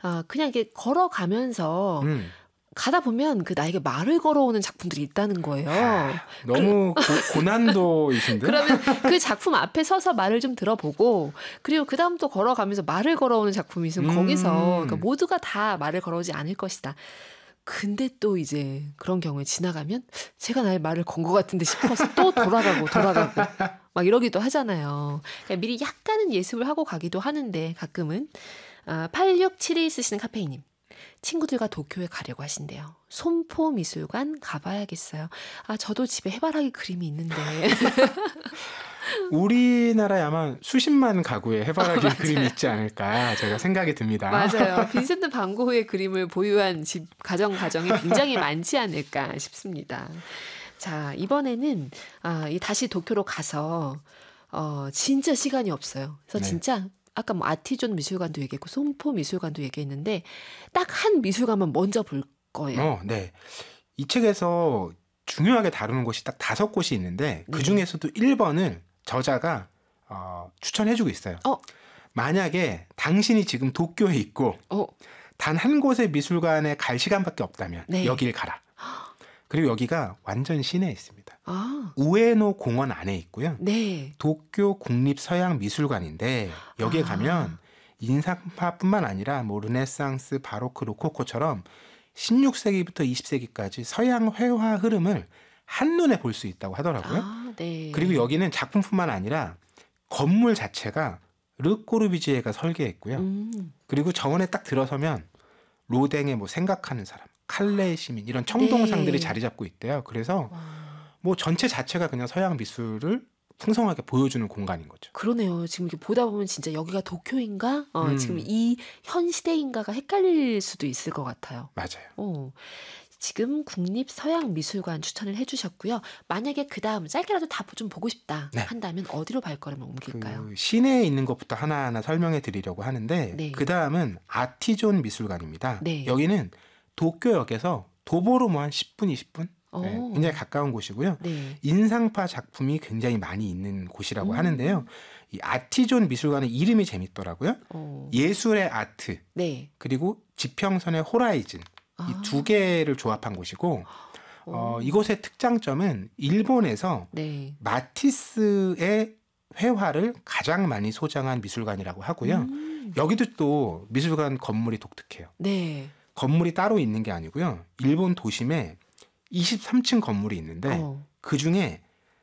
그냥 이렇게 걸어가면서 가다 보면 그 나에게 말을 걸어오는 작품들이 있다는 거예요. 너무 고난도이신데? 그러면 그 작품 앞에 서서 말을 좀 들어보고 그리고 그 다음 또 걸어가면서 말을 걸어오는 작품이 있으면 거기서 그러니까 모두가 다 말을 걸어오지 않을 것이다. 근데 또 이제 그런 경우에 지나가면 제가 나의 말을 건 것 같은데 싶어서 또 돌아가고 막 이러기도 하잖아요. 그러니까 미리 약간은 예습을 하고 가기도 하는데 가끔은 8672 쓰시는 카페이님. 친구들과 도쿄에 가려고 하신대요. 손포미술관 가봐야겠어요. 저도 집에 해바라기 그림이 있는데. 우리나라에 아마 수십만 가구에 해바라기 그림이 있지 않을까 제가 생각이 듭니다. 맞아요. 빈센트 반 고흐의 그림을 보유한 집 가정이 굉장히 많지 않을까 싶습니다. 자, 이번에는 다시 도쿄로 가서 진짜 시간이 없어요. 그래서 네. 진짜 아까 뭐 아티존 미술관도 얘기했고 손포 미술관도 얘기했는데 딱 한 미술관만 먼저 볼 거예요. 네. 이 책에서 중요하게 다루는 곳이 딱 5곳이 있는데 그 중에서도 1번을 저자가 추천해주고 있어요. 만약에 당신이 지금 도쿄에 있고 단 한 곳의 미술관에 갈 시간밖에 없다면 여길 가라. 그리고 여기가 완전 시내에 있습니다. 우에노 공원 안에 있고요. 네. 도쿄 국립서양미술관인데 여기에 가면 인상파뿐만 아니라 뭐 르네상스, 바로크, 로코코처럼 16세기부터 20세기까지 서양 회화 흐름을 한눈에 볼 수 있다고 하더라고요. 네. 그리고 여기는 작품뿐만 아니라 건물 자체가 르꼬르비지에가 설계했고요. 그리고 정원에 딱 들어서면 로댕의 뭐 생각하는 사람, 칼레의 시민 이런 청동상들이 자리 잡고 있대요. 그래서 뭐 전체 자체가 그냥 서양 미술을 풍성하게 보여주는 공간인 거죠. 그러네요. 지금 이렇게 보다 보면 진짜 여기가 도쿄인가? 지금 이 현 시대인가가 헷갈릴 수도 있을 것 같아요. 맞아요. 지금 국립서양미술관 추천을 해주셨고요. 만약에 그 다음 짧게라도 다 좀 보고 싶다 한다면 어디로 발걸음을 옮길까요? 그 시내에 있는 것부터 하나하나 설명해 드리려고 하는데 그 다음은 아티존 미술관입니다. 여기는 도쿄역에서 도보로 뭐 한 10분, 20분? 굉장히 가까운 곳이고요. 인상파 작품이 굉장히 많이 있는 곳이라고 하는데요. 이 아티존 미술관의 이름이 재밌더라고요. 예술의 아트 그리고 지평선의 호라이즌 이 두 개를 조합한 곳이고 이곳의 특장점은 일본에서 마티스의 회화를 가장 많이 소장한 미술관이라고 하고요. 여기도 또 미술관 건물이 독특해요. 건물이 따로 있는 게 아니고요. 일본 도심에 23층 건물이 있는데 그중에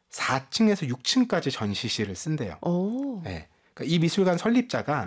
4층에서 6층까지 전시실을 쓴대요. 그러니까 이 미술관 설립자가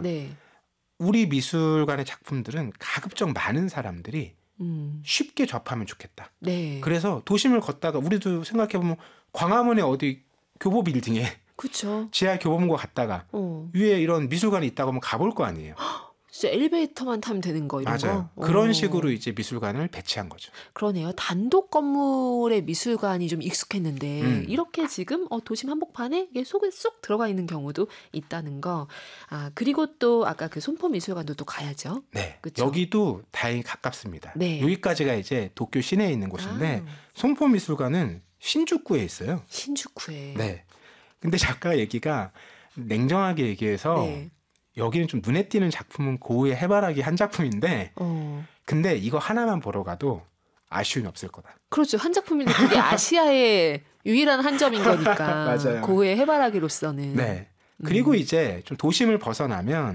우리 미술관의 작품들은 가급적 많은 사람들이 쉽게 접하면 좋겠다. 그래서 도심을 걷다가 우리도 생각해보면 광화문에 어디 교보 빌딩에 지하 교보문고 갔다가 위에 이런 미술관이 있다고 하면 가볼 거 아니에요. 진짜 엘리베이터만 타면 되는 거 이런 맞아요. 거? 그런 식으로 이제 미술관을 배치한 거죠. 그러네요. 단독 건물의 미술관이 좀 익숙했는데 이렇게 지금 도심 한복판에 이게 속에 쏙 들어가 있는 경우도 있다는 거. 그리고 또 아까 그 손포 미술관도 또 가야죠. 그쵸? 여기도 다행히 가깝습니다. 여기까지가 이제 도쿄 시내에 있는 곳인데 손포 미술관은 신주쿠에 있어요. 신주쿠에. 근데 작가 얘기가 냉정하게 얘기해서 여기는 좀 눈에 띄는 작품은 고흐의 해바라기 한 작품인데 근데 이거 하나만 보러 가도 아쉬움이 없을 거다. 그렇죠. 한 작품인데 그게 아시아의 유일한 한 점인 거니까. 맞아요. 고흐의 해바라기로서는. 그리고 이제 좀 도심을 벗어나면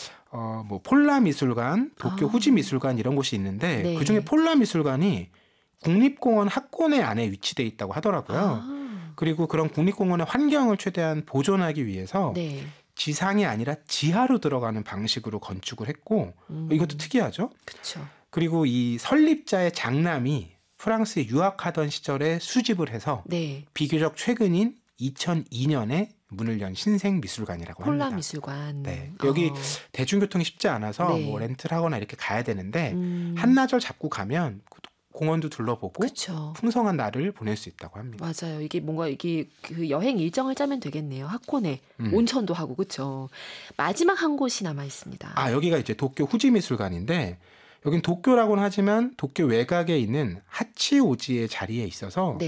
뭐 폴라 미술관, 도쿄 후지 미술관 이런 곳이 있는데 그중에 폴라 미술관이 국립공원 학원의 안에 위치돼 있다고 하더라고요. 그리고 그런 국립공원의 환경을 최대한 보존하기 위해서 지상이 아니라 지하로 들어가는 방식으로 건축을 했고 이것도 특이하죠. 그리고 이 설립자의 장남이 프랑스에 유학하던 시절에 수집을 해서 비교적 최근인 2002년에 문을 연 신생미술관이라고 합니다. 폴라 미술관. 여기 대중교통이 쉽지 않아서 뭐 렌트를 하거나 이렇게 가야 되는데 한나절 잡고 가면 공원도 둘러보고 풍성한 날을 보낼 수 있다고 합니다. 맞아요. 이게 뭔가 이게 그 여행 일정을 짜면 되겠네요. 하코네 온천도 하고 그렇죠. 마지막 한 곳이 남아 있습니다. 여기가 이제 도쿄 후지미술관인데 여긴 도쿄라고는 하지만 도쿄 외곽에 있는 하치오지의 자리에 있어서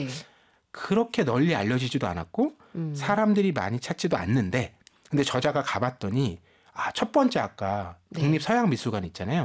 그렇게 널리 알려지지도 않았고 사람들이 많이 찾지도 않는데 근데 저자가 가봤더니 첫 번째 아까 국립서양미술관 있잖아요.